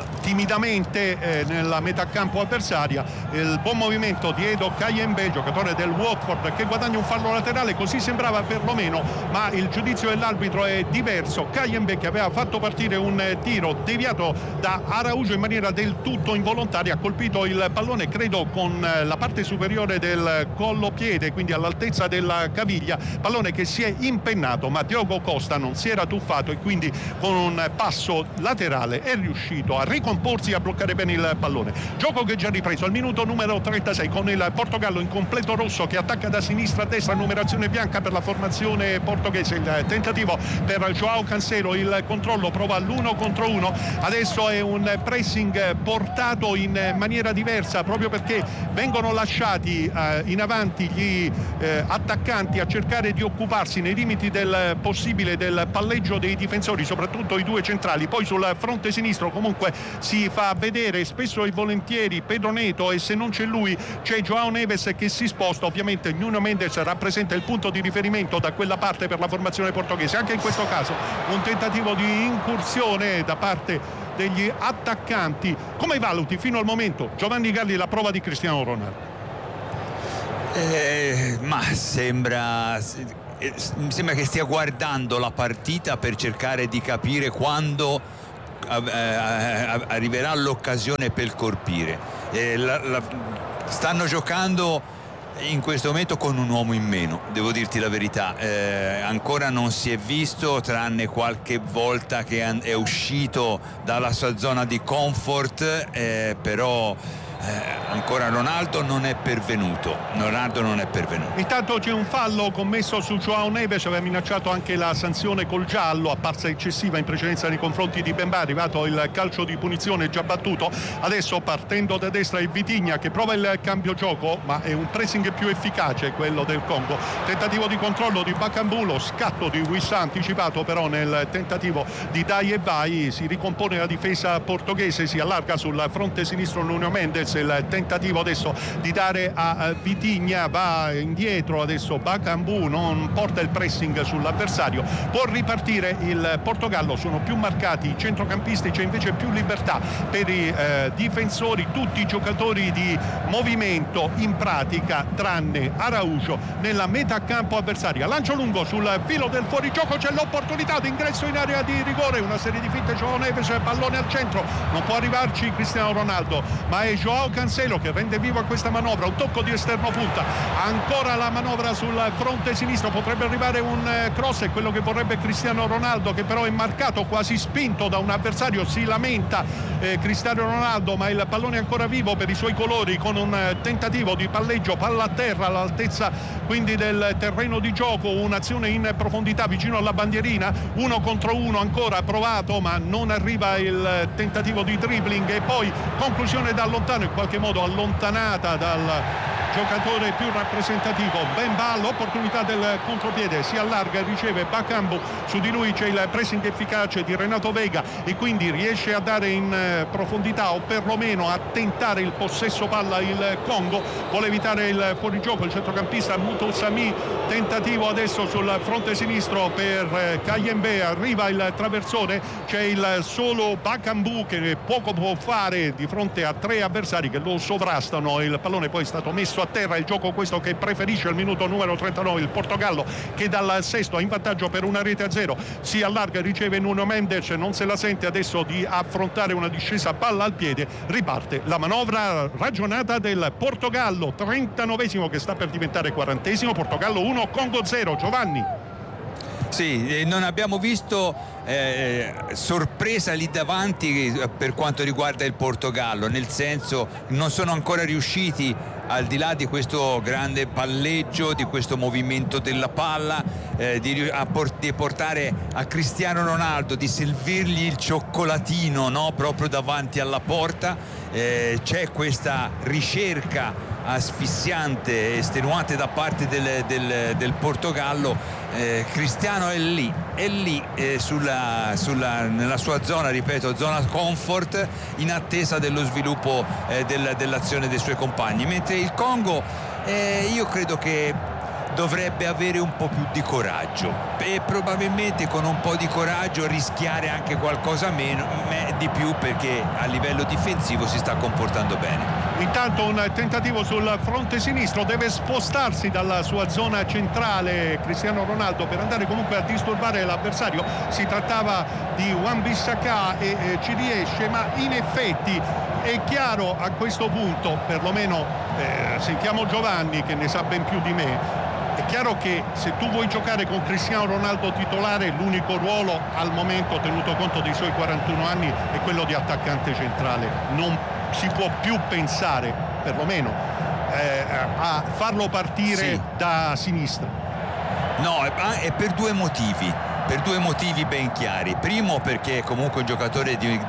timidamente nella metà campo avversaria. Il buon movimento di Edo Kayembe, giocatore del Watford, che guadagna un fallo laterale, così sembrava perlomeno, ma il giudizio dell'arbitro è diverso. Kayembe, che aveva fatto partire un tiro deviato da Araujo in maniera del tutto involontaria, ha colpito il pallone, credo con la parte superiore del collo piede, quindi all'altezza della caviglia. Pallone pallone che si è impennato, ma Diogo Costa non si era tuffato e quindi con un passo laterale è riuscito a ricomporsi e a bloccare bene il pallone. Gioco che è già ripreso al minuto numero 36 con il Portogallo in completo rosso che attacca da sinistra a destra, numerazione bianca per la formazione portoghese. Il tentativo per João Cancelo, il controllo, prova l'1 contro 1. Adesso è un pressing portato in maniera diversa proprio perché vengono lasciati in avanti gli attaccanti a cercare di occuparsi nei limiti del possibile del palleggio dei difensori, soprattutto i due centrali. Poi sul fronte sinistro comunque si fa vedere spesso e volentieri Pedro Neto, e se non c'è lui c'è João Neves che si sposta. Ovviamente Nuno Mendes rappresenta il punto di riferimento da quella parte per la formazione portoghese. Anche in questo caso un tentativo di incursione da parte degli attaccanti. Come valuti fino al momento, Giovanni Galli, la prova di Cristiano Ronaldo? Ma sembra che stia guardando la partita per cercare di capire quando arriverà l'occasione per colpire. Stanno giocando in questo momento con un uomo in meno, devo dirti la verità. Ancora non si è visto, tranne qualche volta che è uscito dalla sua zona di comfort, però ancora Ronaldo non è pervenuto. Intanto c'è un fallo commesso su João Neves, aveva minacciato anche la sanzione col giallo, apparsa eccessiva in precedenza nei confronti di Bemba. È arrivato il calcio di punizione già battuto. Adesso partendo da destra è Vitinha che prova il cambio gioco, ma è un pressing più efficace quello del Congo. Tentativo di controllo di Bakambu, lo scatto di Wissa anticipato però nel tentativo di dai e vai. Si ricompone la difesa portoghese, si allarga sul fronte sinistro Nuno Mendes. Il tentativo adesso di dare a Vitinha, va indietro adesso Bakambu, non porta il pressing sull'avversario, può ripartire il Portogallo. Sono più marcati i centrocampisti, c'è invece più libertà per i difensori, tutti i giocatori di movimento in pratica tranne Araujo nella metà campo avversaria. Lancio lungo sul filo del fuorigioco, c'è l'opportunità di ingresso in area di rigore, una serie di finte, João Neves, pallone al centro, non può arrivarci Cristiano Ronaldo, ma è João Cancelo che rende vivo a questa manovra. Un tocco di esterno punta, ancora la manovra sul fronte sinistro, potrebbe arrivare un cross, è quello che vorrebbe Cristiano Ronaldo, che però è marcato, quasi spinto da un avversario. Si lamenta Cristiano Ronaldo, ma il pallone è ancora vivo per i suoi colori, con un tentativo di palleggio, palla a terra all'altezza quindi del terreno di gioco, un'azione in profondità vicino alla bandierina, 1 contro 1 ancora provato, ma non arriva il tentativo di dribbling, e poi conclusione da lontano, in qualche modo allontanata dal giocatore più rappresentativo Bemba. L'opportunità del contropiede, si allarga e riceve Bakambu, su di lui c'è il pressing efficace di Renato Vega e quindi riesce a dare in profondità, o perlomeno a tentare il possesso palla il Congo. Vuole evitare il fuorigioco il centrocampista Mutusami. Tentativo adesso sul fronte sinistro per Kayembe, arriva il traversone, c'è il solo Bakambu che poco può fare di fronte a tre avversari che lo sovrastano. Il pallone poi è stato messo a terra. Il gioco questo che preferisce al minuto numero 39 il Portogallo, che dal sesto ha in vantaggio per 1-0. Si allarga, riceve Nuno Mendes, non se la sente adesso di affrontare una discesa palla al piede. Riparte la manovra ragionata del Portogallo, 39esimo che sta per diventare 40esimo. Portogallo 1, Congo 0. Giovanni. Sì, non abbiamo visto sorpresa lì davanti per quanto riguarda il Portogallo, nel senso non sono ancora riusciti, al di là di questo grande palleggio, di questo movimento della palla, di portare a Cristiano Ronaldo, di servirgli il cioccolatino, no? Proprio davanti alla porta. C'è questa ricerca asfissiante, estenuante da parte del Portogallo. Cristiano è lì nella sua zona, ripeto, zona comfort, in attesa dello sviluppo dell'azione dei suoi compagni, mentre il Congo io credo che dovrebbe avere un po' più di coraggio e probabilmente con un po' di coraggio rischiare anche qualcosa di più, perché a livello difensivo si sta comportando bene. Intanto un tentativo sul fronte sinistro, deve spostarsi dalla sua zona centrale Cristiano Ronaldo per andare comunque a disturbare l'avversario. Si trattava di Wan-Bissaka e ci riesce, ma in effetti è chiaro a questo punto, perlomeno sentiamo Giovanni che ne sa ben più di me, È chiaro che se tu vuoi giocare con Cristiano Ronaldo titolare, l'unico ruolo al momento, tenuto conto dei suoi 41 anni, è quello di attaccante centrale. Non si può più pensare, perlomeno, a farlo partire da sinistra. No, è per due motivi. Per due motivi ben chiari. Primo, perché è comunque un giocatore di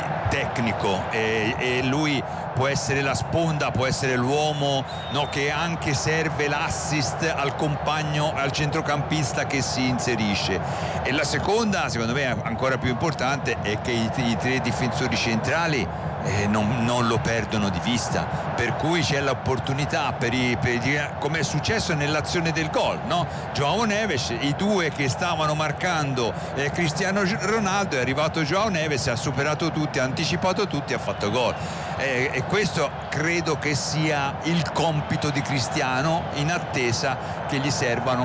tecnico e lui può essere la sponda, può essere l'uomo, no, che anche serve l'assist al compagno, al centrocampista che si inserisce. E la seconda, secondo me ancora più importante, è che i tre difensori centrali non lo perdono di vista, per cui c'è l'opportunità come è successo nell'azione del gol, no? João Neves, i due che stavano marcando Cristiano Ronaldo, è arrivato João Neves, ha superato tutti, ha anticipato tutti, ha fatto gol, e questo credo che sia il compito di Cristiano, in attesa che gli servano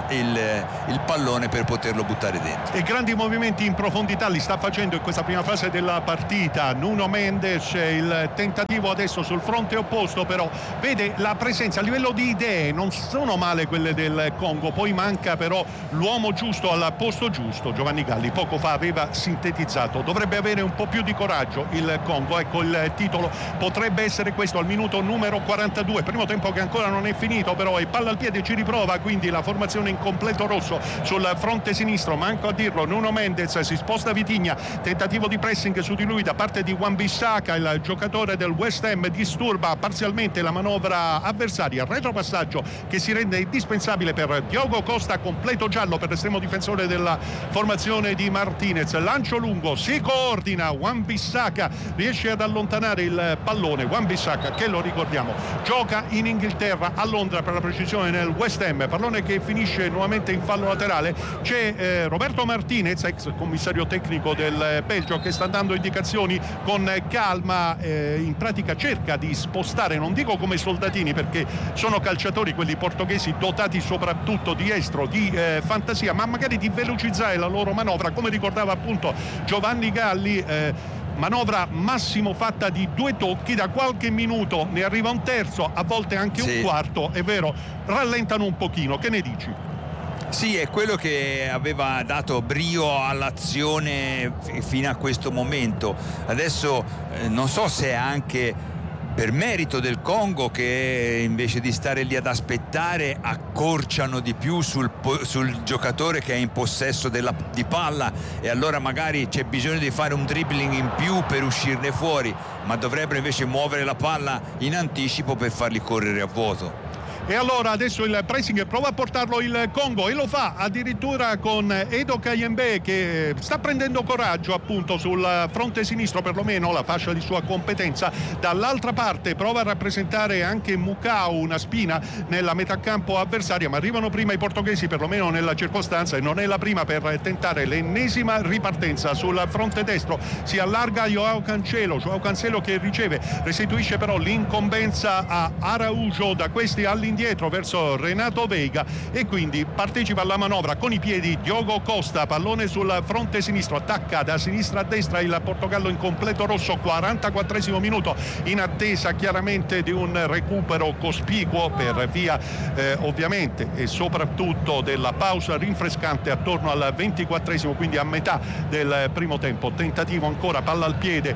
il pallone per poterlo buttare dentro. E grandi movimenti in profondità li sta facendo in questa prima fase della partita Nuno Mendes. Il tentativo adesso sul fronte opposto, però vede la presenza a livello di idee, non sono male quelle del Congo, poi manca però l'uomo giusto al posto giusto. Giovanni Galli poco fa aveva sintetizzato: dovrebbe avere un po' più di coraggio il Congo. Ecco, il titolo potrebbe essere questo al minuto numero 42, primo tempo che ancora non è finito, però è palla al piede, ci riprova quindi la formazione in completo rosso sul fronte sinistro. Manco a dirlo, Nuno Mendes, si sposta Vitinha, tentativo di pressing su di lui da parte di Wan-Bissaka, il giocatore del West Ham disturba parzialmente la manovra avversaria, retropassaggio che si rende indispensabile per Diogo Costa, completo giallo per l'estremo difensore della formazione di Martinez. Lancio lungo, si coordina, Wan-Bissaka riesce ad allontanare il pallone. Wan-Bissaka, che lo ricordiamo, gioca in Inghilterra, a Londra per la precisione, nel West Ham, pallone che finisce nuovamente in fallo laterale. C'è Roberto Martinez, ex commissario tecnico del Belgio, che sta dando indicazioni con calma, in pratica cerca di spostare, non dico come soldatini perché sono calciatori quelli portoghesi dotati soprattutto di estro, di fantasia, ma magari di velocizzare la loro manovra, come ricordava appunto Giovanni Galli. Manovra massimo fatta di 2 tocchi, da qualche minuto ne arriva un terzo, a volte anche un quarto, è vero, rallentano un pochino. Che ne dici? Sì, è quello che aveva dato brio all'azione fino a questo momento. Adesso non so se è anche per merito del Congo, che invece di stare lì ad aspettare accorciano di più sul giocatore che è in possesso di palla, e allora magari c'è bisogno di fare un dribbling in più per uscirne fuori, ma dovrebbero invece muovere la palla in anticipo per farli correre a vuoto. E allora adesso il pressing prova a portarlo il Congo, e lo fa addirittura con Edo Kayembe, che sta prendendo coraggio appunto sul fronte sinistro, perlomeno la fascia di sua competenza. Dall'altra parte prova a rappresentare anche Mukau, una spina nella metà campo avversaria, ma arrivano prima i portoghesi, perlomeno nella circostanza, e non è la prima per tentare l'ennesima ripartenza sul fronte destro. Si allarga Joao Cancelo che riceve, restituisce però l'incombenza a Araujo, da questi all'indietro verso Renato Veiga, e quindi partecipa alla manovra con i piedi Diogo Costa, pallone sul fronte sinistro, attacca da sinistra a destra il Portogallo in completo rosso. 44esimo minuto, in attesa chiaramente di un recupero cospicuo per via ovviamente e soprattutto della pausa rinfrescante attorno al 24esimo, quindi a metà del primo tempo. Tentativo ancora, palla al piede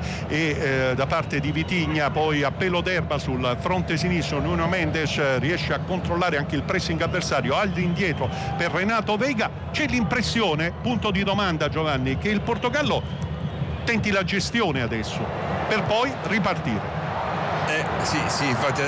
e da parte di Vitinha, poi a pelo d'erba sul fronte sinistro Nuno Mendes riesce a controllare anche il pressing avversario, all'indietro per Renato Veiga. C'è l'impressione, punto di domanda Giovanni, che il Portogallo tenti la gestione adesso per poi ripartire. Sì, infatti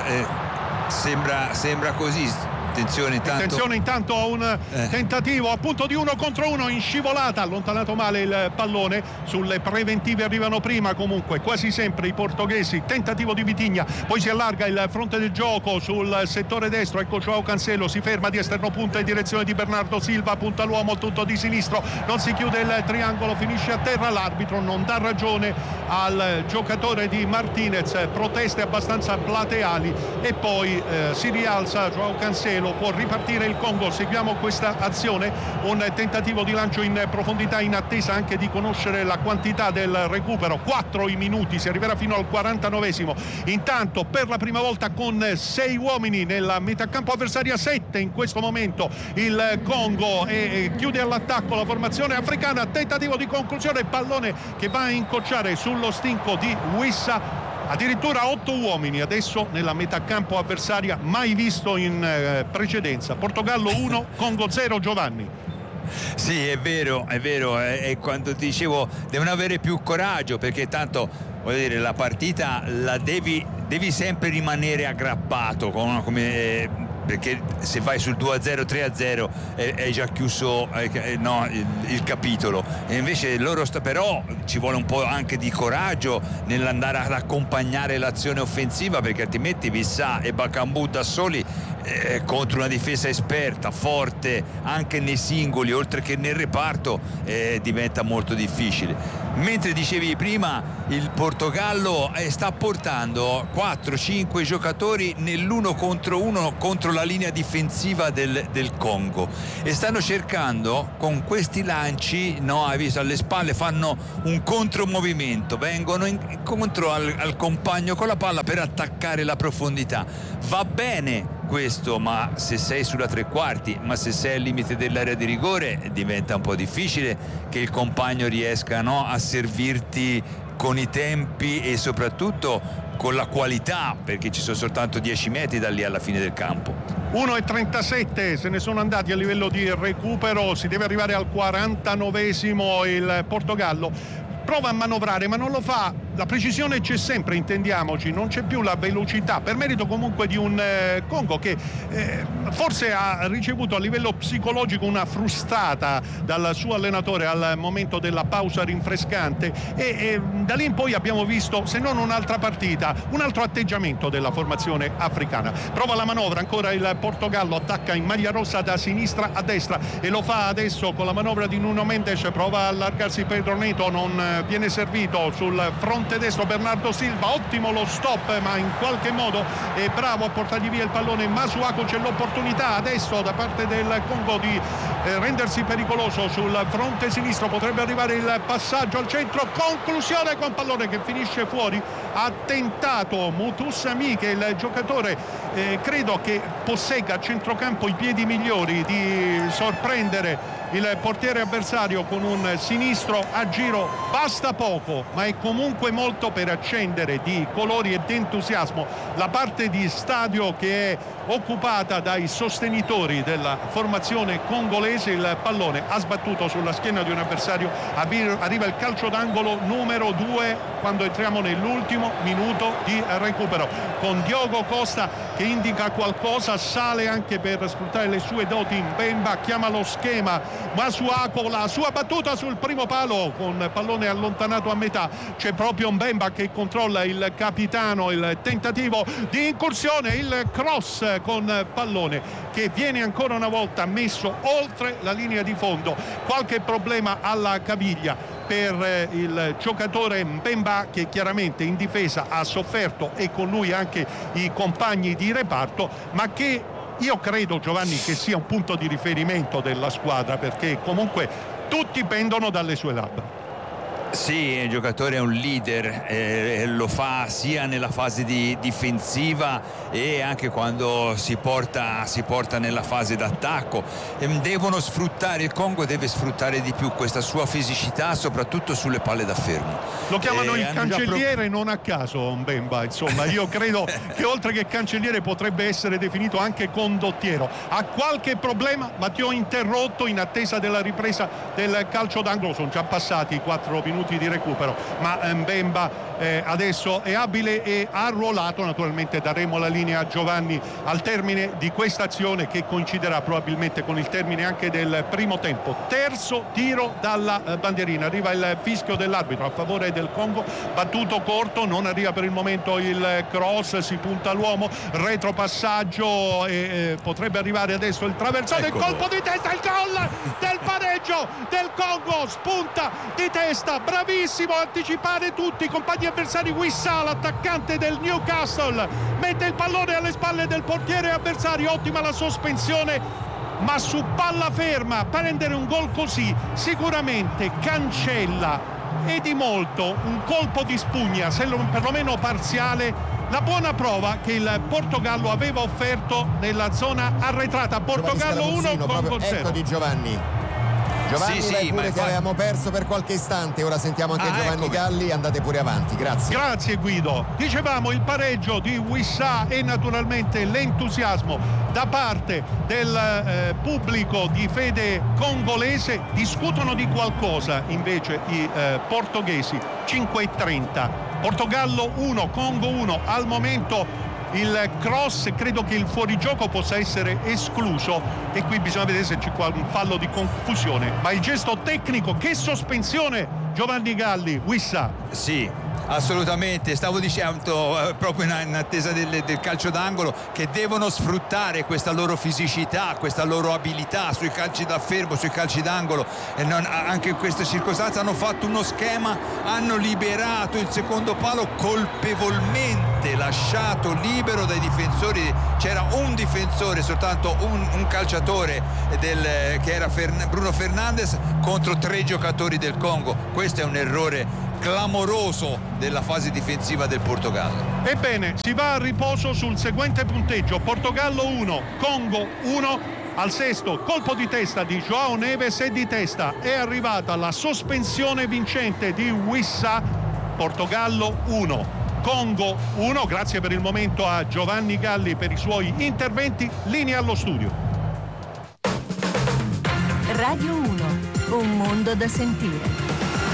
sembra così. Attenzione intanto a un tentativo appunto di 1 contro 1 in scivolata, allontanato male il pallone. Sulle preventive arrivano prima comunque quasi sempre i portoghesi. Tentativo di Vitinha, poi si allarga il fronte del gioco sul settore destro. Ecco Joao Cancelo, si ferma di esterno punta in direzione di Bernardo Silva, punta l'uomo tutto di sinistro, non si chiude il triangolo, finisce a terra. L'arbitro non dà ragione al giocatore di Martinez, proteste abbastanza plateali, e poi si rialza Joao Cancelo lo può ripartire il Congo. Seguiamo questa azione, un tentativo di lancio in profondità in attesa anche di conoscere la quantità del recupero. 4 i minuti, si arriverà fino al 49esimo. Intanto per la prima volta con 6 uomini nella metà campo avversaria, 7 in questo momento il Congo, e chiude all'attacco la formazione africana. Tentativo di conclusione, pallone che va a incrociare sullo stinco di Wissa. Addirittura 8 uomini adesso nella metà campo avversaria, mai visto in precedenza. Portogallo 1, Congo 0, Giovanni. Sì, è vero, e quando ti dicevo devono avere più coraggio, perché tanto, voglio dire, la partita la devi sempre rimanere aggrappato, perché se vai sul 2-0, 3-0 è già chiuso il capitolo, e invece loro però ci vuole un po' anche di coraggio nell'andare ad accompagnare l'azione offensiva, perché altrimenti Wissa e Bakambu da soli contro una difesa esperta, forte anche nei singoli oltre che nel reparto, diventa molto difficile. Mentre dicevi prima, il Portogallo sta portando 4-5 giocatori nell'1 contro 1 contro la linea difensiva del Congo, e stanno cercando con questi lanci, hai visto, alle spalle fanno un contromovimento, vengono incontro al compagno con la palla per attaccare la profondità. Va bene questo, ma se sei sulla tre quarti, ma se sei al limite dell'area di rigore, diventa un po' difficile che il compagno riesca a servirti con i tempi e soprattutto con la qualità, perché ci sono soltanto 10 metri da lì alla fine del campo. 1:37 se ne sono andati a livello di recupero, si deve arrivare al 49esimo. Il Portogallo prova a manovrare, ma non lo fa. La precisione c'è sempre, intendiamoci, non c'è più la velocità, per merito comunque di un Congo che forse ha ricevuto a livello psicologico una frustata dal suo allenatore al momento della pausa rinfrescante, e da lì in poi abbiamo visto, se non un'altra partita, un altro atteggiamento della formazione africana. Prova la manovra ancora il Portogallo, attacca in maglia rossa da sinistra a destra, e lo fa adesso con la manovra di Nuno Mendes. Prova a allargarsi Pedro Neto, non viene servito sul fronte destro Bernardo Silva. Ottimo lo stop, ma in qualche modo è bravo a portargli via il pallone Masuaku. C'è l'opportunità adesso da parte del Congo di rendersi pericoloso sul fronte sinistro. Potrebbe arrivare il passaggio al centro, conclusione con pallone che finisce fuori. Ha tentato Mutusami, che è il giocatore credo che possegga a centrocampo i piedi migliori, di sorprendere il portiere avversario con un sinistro a giro. Basta poco, ma è comunque molto per accendere di colori e di entusiasmo la parte di stadio che è occupata dai sostenitori della formazione congolese. Il pallone ha sbattuto sulla schiena di un avversario, arriva il calcio d'angolo numero 2 quando entriamo nell'ultimo minuto di recupero, con Diogo Costa che indica qualcosa, sale anche per sfruttare le sue doti Mbemba, chiama lo schema Masuaku, la sua battuta sul primo palo con pallone allontanato a metà. C'è proprio Mbemba che controlla il capitano, il tentativo di incursione, il cross con pallone che viene ancora una volta messo oltre la linea di fondo. Qualche problema alla caviglia per il giocatore Mbemba, che chiaramente in difesa ha sofferto, e con lui anche i compagni di reparto, ma che io credo, Giovanni, che sia un punto di riferimento della squadra, perché comunque tutti pendono dalle sue labbra. Sì, il giocatore è un leader, lo fa sia nella fase difensiva e anche quando si porta nella fase d'attacco. Devono sfruttare, il Congo deve sfruttare di più questa sua fisicità, soprattutto sulle palle da fermo. Lo chiamano il cancelliere, non a caso Mbemba, insomma. Io credo che oltre che cancelliere potrebbe essere definito anche condottiero. Ha qualche problema, ma ti ho interrotto in attesa della ripresa del calcio d'angolo. Sono già passati 4 minuti di recupero, ma Mbemba adesso è abile e ha arruolato. Naturalmente daremo la linea a Giovanni al termine di questa azione, che coinciderà probabilmente con il termine anche del primo tempo. Terzo tiro dalla bandierina, arriva il fischio dell'arbitro a favore del Congo, battuto corto, non arriva per il momento il cross, si punta l'uomo, retropassaggio e potrebbe arrivare adesso il traversone. Eccolo. Il colpo di testa, il gol del pareggio del Congo, spunta di testa bravissimo a anticipare tutti i compagni avversari. Wissà, l'attaccante del Newcastle, mette il pallone alle spalle del portiere avversario, ottima la sospensione, ma su palla ferma prendere un gol così sicuramente cancella e di molto un colpo di spugna, se non perlomeno parziale, la buona prova che il Portogallo aveva offerto nella zona arretrata. Portogallo 1 Congo 0. Ecco di Giovanni, sì, pure che avevamo perso per qualche istante. Ora sentiamo anche Giovanni Galli, andate pure avanti, grazie Guido. Dicevamo il pareggio di Wissà e naturalmente l'entusiasmo da parte del pubblico di fede congolese. Discutono di qualcosa invece i portoghesi. 5:30, Portogallo 1 Congo 1 al momento. Il cross, credo che il fuorigioco possa essere escluso e qui bisogna vedere se c'è un fallo di confusione, ma il gesto tecnico, che sospensione Giovanni Galli. Wissà. Sì, assolutamente, stavo dicendo proprio in attesa del calcio d'angolo che devono sfruttare questa loro fisicità, questa loro abilità sui calci da fermo, sui calci d'angolo, e anche in questa circostanza hanno fatto uno schema, hanno liberato il secondo palo colpevolmente, lasciato libero dai difensori. C'era un difensore, soltanto un calciatore che era Bruno Fernandes contro 3 giocatori del Congo. Questo è un errore clamoroso della fase difensiva del Portogallo. Ebbene, si va a riposo sul seguente punteggio: Portogallo 1 Congo 1. Al sesto colpo di testa di João Neves e di testa è arrivata la sospensione vincente di Wissà. Portogallo 1 Congo 1. Grazie per il momento a Giovanni Galli per i suoi interventi. Linea allo studio. Radio 1, un mondo da sentire.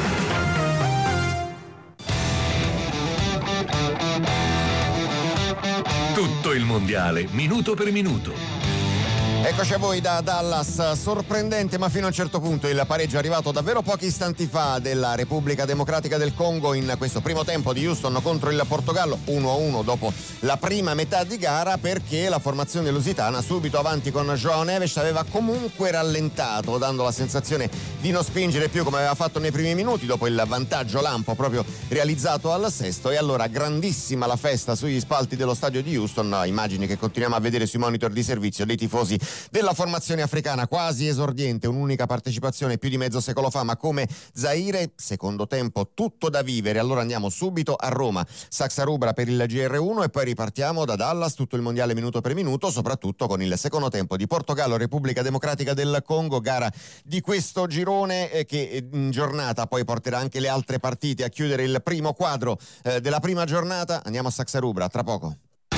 Tutto il mondiale, minuto per minuto. Eccoci a voi da Dallas. Sorprendente, ma fino a un certo punto, il pareggio è arrivato davvero pochi istanti fa della Repubblica Democratica del Congo in questo primo tempo di Houston contro il Portogallo, 1-1 dopo la prima metà di gara, perché la formazione lusitana subito avanti con João Neves aveva comunque rallentato, dando la sensazione di non spingere più come aveva fatto nei primi minuti dopo il vantaggio lampo proprio realizzato al sesto. E allora grandissima la festa sugli spalti dello stadio di Houston, immagini che continuiamo a vedere sui monitor di servizio dei tifosi della formazione africana, quasi esordiente, un'unica partecipazione più di mezzo secolo fa, ma come Zaire. Secondo tempo tutto da vivere. Allora andiamo subito a Roma, Saxa Rubra per il GR1 e poi ripartiamo da Dallas, tutto il mondiale minuto per minuto, soprattutto con il secondo tempo di Portogallo Repubblica Democratica del Congo, gara di questo girone che in giornata poi porterà anche le altre partite a chiudere il primo quadro della prima giornata. Andiamo a Saxa Rubra, tra poco.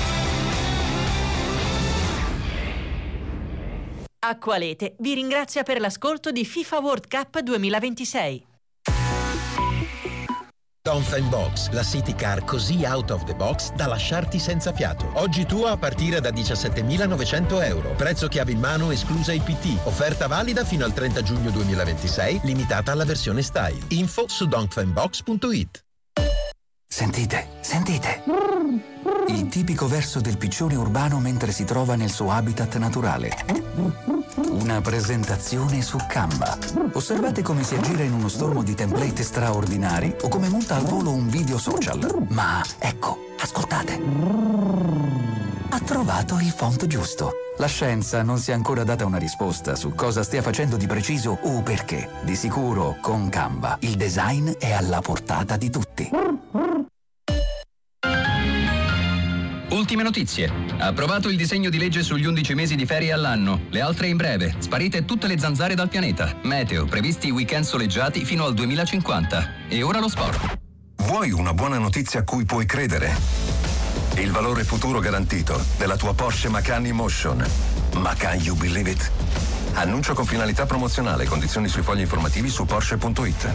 Acqualete vi ringrazia per l'ascolto di FIFA World Cup 2026. Dongfeng Box, la city car così out of the box da lasciarti senza fiato. Oggi tua a partire da 17.900 euro. Prezzo chiave in mano esclusa IPT. Offerta valida fino al 30 giugno 2026, limitata alla versione style. Info su dongfengbox.it. Sentite. Il tipico verso del piccione urbano mentre si trova nel suo habitat naturale. Una presentazione su Canva. Osservate come si aggira in uno stormo di template straordinari o come monta al volo un video social. Ma ecco, ascoltate. Ha trovato il font giusto. La scienza non si è ancora data una risposta su cosa stia facendo di preciso o perché. Di sicuro, con Canva, il design è alla portata di tutti. Ultime notizie. Approvato il disegno di legge sugli 11 mesi di ferie all'anno. Le altre in breve. Sparite tutte le zanzare dal pianeta. Meteo. Previsti weekend soleggiati fino al 2050. E ora lo sport. Vuoi una buona notizia a cui puoi credere? Il valore futuro garantito della tua Porsche Macan Emotion. Ma can you believe it? Annuncio con finalità promozionale. Condizioni sui fogli informativi su Porsche.it.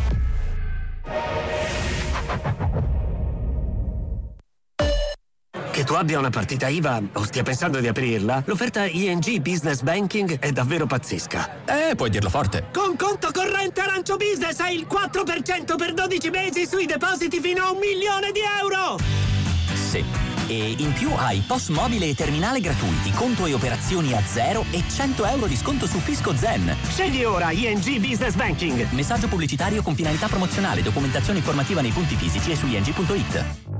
Che tu abbia una partita IVA o stia pensando di aprirla, l'offerta ING Business Banking è davvero pazzesca. Puoi dirlo forte. Con conto corrente Arancio Business hai il 4% per 12 mesi sui depositi fino a €1.000.000. Sì. E in più hai POS mobile e terminale gratuiti, conto e operazioni a zero e 100 euro di sconto su Fisco Zen. Scegli ora ING Business Banking. Messaggio pubblicitario con finalità promozionale, documentazione informativa nei punti fisici e su ing.it.